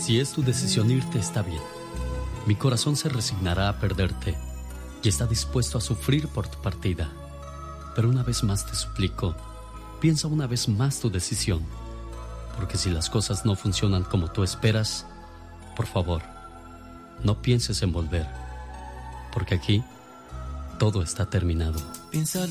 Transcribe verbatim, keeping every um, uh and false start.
Si es tu decisión irte, está bien. Mi corazón se resignará a perderte y está dispuesto a sufrir por tu partida. Pero una vez más te suplico, piensa una vez más tu decisión. Porque si las cosas no funcionan como tú esperas, por favor, no pienses en volver. Porque aquí todo está terminado. Piensa